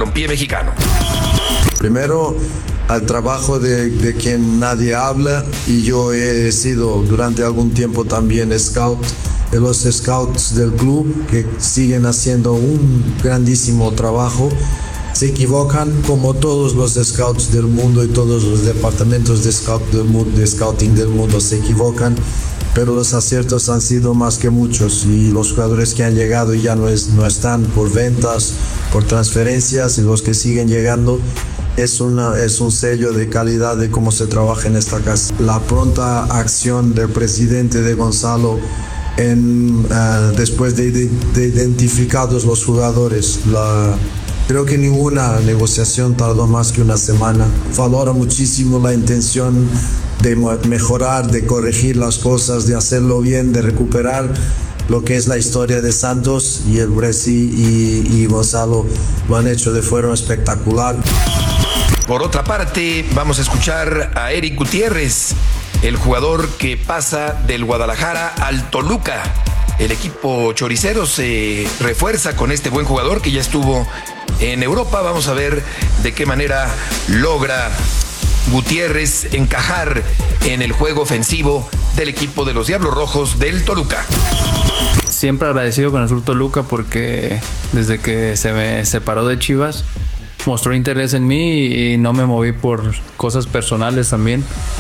balompié mexicano. Primero, al trabajo de quien nadie habla, y yo he sido durante algún tiempo también scout de los scouts del club, que siguen haciendo un grandísimo trabajo. Se equivocan como todos los scouts del mundo y todos los departamentos de scouting del mundo se equivocan, pero los aciertos han sido más que muchos, y los jugadores que han llegado y ya no están por ventas, por transferencias, y los que siguen llegando es un sello de calidad de cómo se trabaja en esta casa. La pronta acción del presidente de Gonzalo después de identificados los jugadores, creo que ninguna negociación tardó más que una semana. Valora muchísimo la intención de mejorar, de corregir las cosas, de hacerlo bien, de recuperar lo que es la historia de Santos, y el Bresi y Gonzalo lo han hecho de forma espectacular. Por otra parte, vamos a escuchar a Eric Gutiérrez, el jugador que pasa del Guadalajara al Toluca. El equipo choricero se refuerza con este buen jugador que ya estuvo en Europa. Vamos a ver de qué manera logra Gutiérrez encajar en el juego ofensivo del equipo de los Diablos Rojos del Toluca. Siempre agradecido con el Club Toluca, porque desde que se me separó de Chivas mostró interés en mí y no me moví por cosas personales también.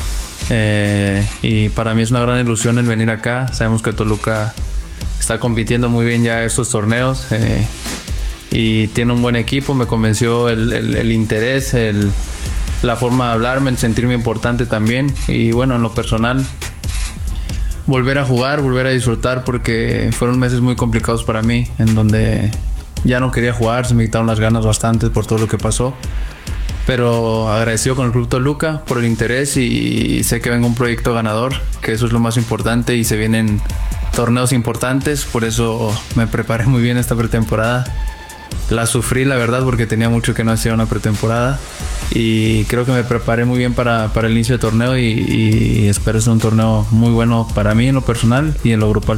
Y para mí es una gran ilusión el venir acá. Sabemos que Toluca está compitiendo muy bien ya estos torneos, y tiene un buen equipo. Me convenció el interés, la forma de hablarme, el sentirme importante también. Y bueno, en lo personal, volver a jugar, volver a disfrutar, porque fueron meses muy complicados para mí, en donde ya no quería jugar, se me quitaron las ganas bastante por todo lo que pasó. Pero agradecido con el Club Toluca por el interés, y sé que venga un proyecto ganador, que eso es lo más importante, y se vienen torneos importantes. Por eso me preparé muy bien esta pretemporada. La sufrí, la verdad, porque tenía mucho que no hacía una pretemporada, y creo que me preparé muy bien para el inicio del torneo, y espero ser un torneo muy bueno para mí en lo personal y en lo grupal.